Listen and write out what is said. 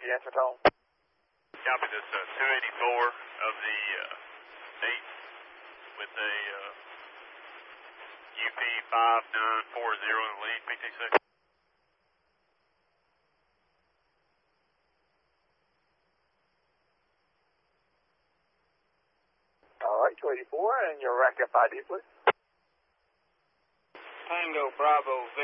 you answer phone. Copy this 284 of the 8 with a UP 5940 in the lead, PTC. All right, 284, and your rack up ID, please. Tango Bravo